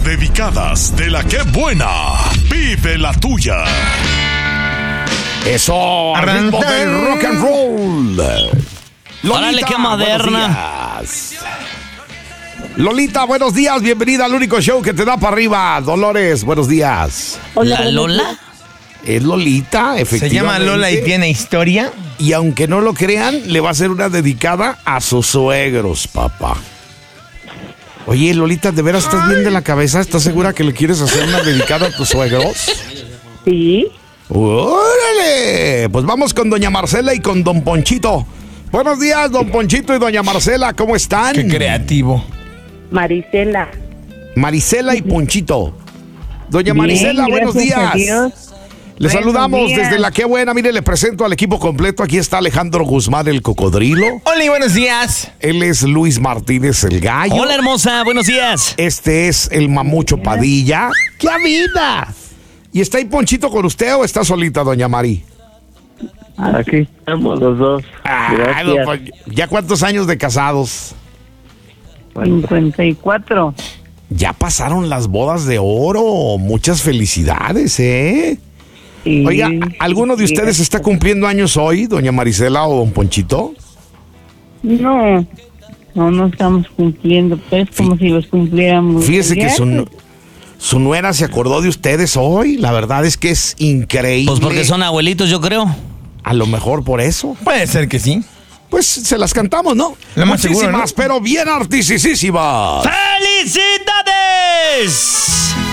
dedicadas de la que buena. Vive la tuya. Eso, al ritmo del rock and roll. Órale, qué moderna. Lolita, buenos días, bienvenida al único show que te da para arriba. Dolores, buenos días. Hola, ¿la Lola? Es Lolita, efectivamente. Se llama Lola y tiene historia. Y aunque no lo crean, le va a hacer una dedicada a sus suegros, papá. Oye, Lolita, ¿de veras estás bien de la cabeza? ¿Estás segura que le quieres hacer una dedicada a tus suegros? Sí. ¡Órale! Pues vamos con doña Marcela y con don Ponchito. Buenos días, don Ponchito y doña Marcela, ¿cómo están? Qué creativo. Marisela. Marisela y Ponchito. Doña Bien, Marisela, buenos gracias a días. Dios. Le Buenos saludamos días. desde la que buena. Mire, le presento al equipo completo. Aquí está Alejandro Guzmán, el cocodrilo. Hola y buenos días. Él es Luis Martínez, el gallo. Hola, hermosa, buenos días. Este es el mamucho Padilla. ¡Qué vida! ¿Y está ahí Ponchito con usted o está solita, doña Mari? Aquí estamos los dos. Ah, don Gracias. Pon- ¿Ya cuántos años de casados? 54. Ya pasaron las bodas de oro. Muchas felicidades, ¿eh? Sí. Oiga, ¿alguno de ustedes está cumpliendo años hoy, doña Marisela o don Ponchito? No estamos cumpliendo, pues como si los cumpliéramos. Fíjese que Ya, su nuera se acordó de ustedes hoy. La verdad es que es increíble. Pues porque son abuelitos, yo creo. A lo mejor por eso. Puede ser que sí. Pues se las cantamos, ¿no? Lo más seguro, Muchísimas, ¿no? pero bien artisísimas. ¡Felicidades!